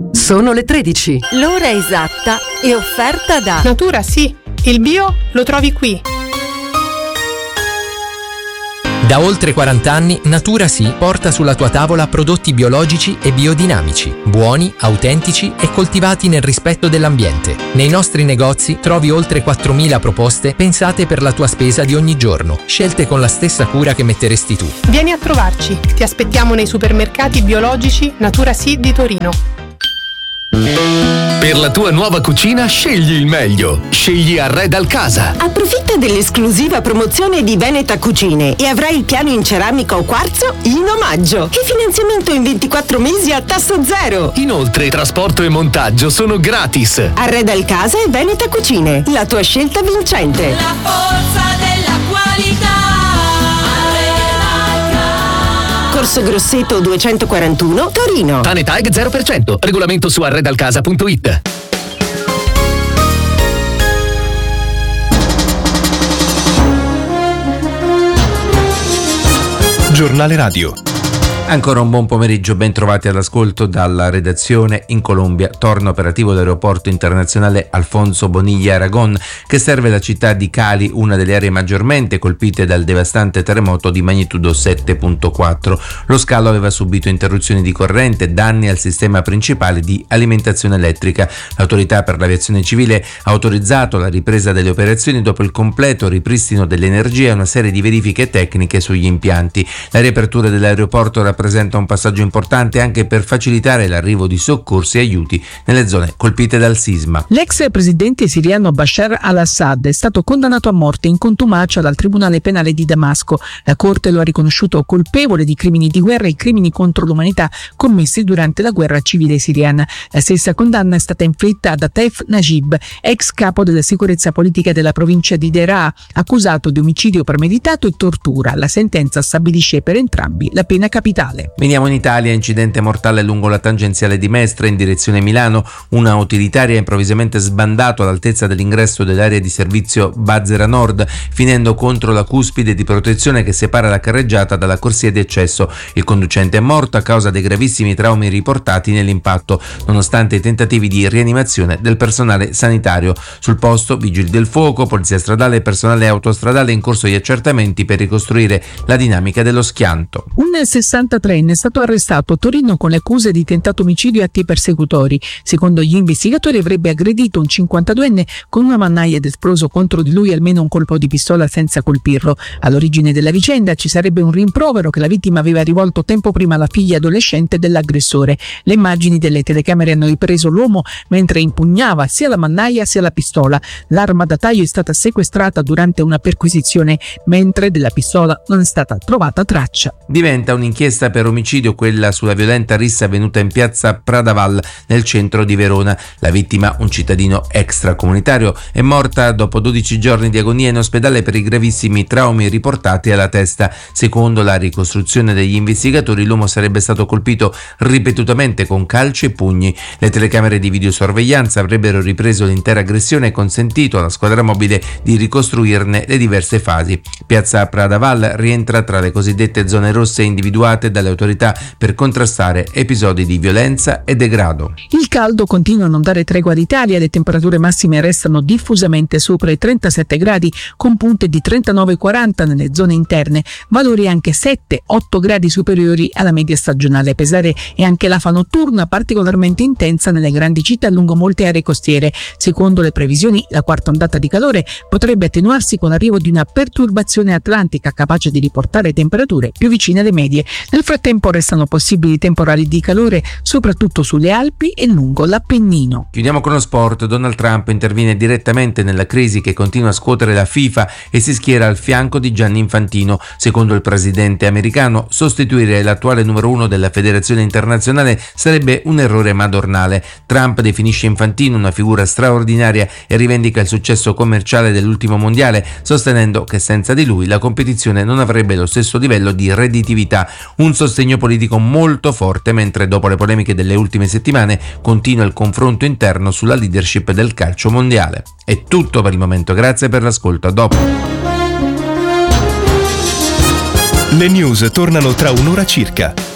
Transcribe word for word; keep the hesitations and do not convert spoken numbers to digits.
Sono le tredici. L'ora esatta è offerta da Natura Sì, il bio lo trovi qui. Da oltre quaranta anni Natura Sì porta sulla tua tavola prodotti biologici e biodinamici, buoni, autentici e coltivati nel rispetto dell'ambiente. Nei nostri negozi trovi oltre quattromila proposte pensate per la tua spesa di ogni giorno, scelte con la stessa cura che metteresti tu. Vieni a trovarci, ti aspettiamo nei supermercati biologici Natura Sì di Torino. Per la tua nuova cucina scegli il meglio. Scegli Arredal Casa. Approfitta dell'esclusiva promozione di Veneta Cucine e avrai il piano in ceramica o quarzo in omaggio. E finanziamento in ventiquattro mesi a tasso zero. Inoltre trasporto e montaggio sono gratis. Arredal Casa e Veneta Cucine, la tua scelta vincente. La forza della qualità. Corso Grosseto duecentoquarantuno, Torino. Tanetag zero per cento. Regolamento su arredalcasa punto it. Giornale Radio. Ancora un buon pomeriggio, ben trovati all'ascolto dalla redazione. In Colombia torna operativo l'aeroporto internazionale Alfonso Bonilla Aragon, che serve la città di Cali, una delle aree maggiormente colpite dal devastante terremoto di magnitudo sette virgola quattro. Lo scalo aveva subito interruzioni di corrente e danni al sistema principale di alimentazione elettrica. L'autorità per l'aviazione civile ha autorizzato la ripresa delle operazioni dopo il completo ripristino dell'energia e una serie di verifiche tecniche sugli impianti. La riapertura dell'aeroporto rappresenta rappresenta un passaggio importante anche per facilitare l'arrivo di soccorsi e aiuti nelle zone colpite dal sisma. L'ex presidente siriano Bashar al-Assad è stato condannato a morte in contumacia dal Tribunale Penale di Damasco. La Corte lo ha riconosciuto colpevole di crimini di guerra e crimini contro l'umanità commessi durante la guerra civile siriana. La stessa condanna è stata inflitta da Taif Najib, ex capo della sicurezza politica della provincia di Deraa, accusato di omicidio premeditato e tortura. La sentenza stabilisce per entrambi la pena capitale. Veniamo in Italia. Incidente mortale lungo la tangenziale di Mestre in direzione Milano. Una utilitaria improvvisamente sbandato all'altezza dell'ingresso dell'area di servizio Bazzera Nord, finendo contro la cuspide di protezione che separa la carreggiata dalla corsia di accesso. Il conducente è morto a causa dei gravissimi traumi riportati nell'impatto, nonostante i tentativi di rianimazione del personale sanitario. Sul posto vigili del fuoco, polizia stradale e personale autostradale in corso di accertamenti per ricostruire la dinamica dello schianto. Un sessantatreenne è stato arrestato a Torino con le accuse di tentato omicidio e atti persecutori. Secondo gli investigatori avrebbe aggredito un cinquantaduenne con una mannaia ed esploso contro di lui almeno un colpo di pistola senza colpirlo. All'origine della vicenda ci sarebbe un rimprovero che la vittima aveva rivolto tempo prima alla figlia adolescente dell'aggressore. Le immagini delle telecamere hanno ripreso l'uomo mentre impugnava sia la mannaia sia la pistola. L'arma da taglio è stata sequestrata durante una perquisizione, mentre della pistola non è stata trovata traccia. Diventa un'inchiesta per omicidio quella sulla violenta rissa avvenuta in piazza Pradaval nel centro di Verona. La vittima, un cittadino extracomunitario, è morta dopo dodici giorni di agonia in ospedale per i gravissimi traumi riportati alla testa. Secondo la ricostruzione degli investigatori, l'uomo sarebbe stato colpito ripetutamente con calci e pugni. Le telecamere di videosorveglianza avrebbero ripreso l'intera aggressione e consentito alla squadra mobile di ricostruirne le diverse fasi. Piazza Pradaval rientra tra le cosiddette zone rosse individuate dalle autorità per contrastare episodi di violenza e degrado. Il caldo continua a non dare tregua all'Italia, le temperature massime restano diffusamente sopra i trentasette gradi con punte di trentanove quaranta nelle zone interne, valori anche sette otto gradi superiori alla media stagionale. A pesare è anche l'afa notturna particolarmente intensa nelle grandi città lungo molte aree costiere. Secondo le previsioni, la quarta ondata di calore potrebbe attenuarsi con l'arrivo di una perturbazione atlantica capace di riportare temperature più vicine alle medie. Nel frattempo restano possibili temporali di calore soprattutto sulle Alpi e lungo l'Appennino. Chiudiamo con lo sport. Donald Trump interviene direttamente nella crisi che continua a scuotere la FIFA e si schiera al fianco di Gianni Infantino. Secondo il presidente americano, sostituire l'attuale numero uno della federazione internazionale sarebbe un errore madornale. Trump definisce Infantino una figura straordinaria e rivendica il successo commerciale dell'ultimo mondiale, sostenendo che senza di lui la competizione non avrebbe lo stesso livello di redditività. Un sostegno politico molto forte, mentre dopo le polemiche delle ultime settimane continua il confronto interno sulla leadership del calcio mondiale. È tutto per il momento, grazie per l'ascolto, a dopo. Le news tornano tra un'ora circa.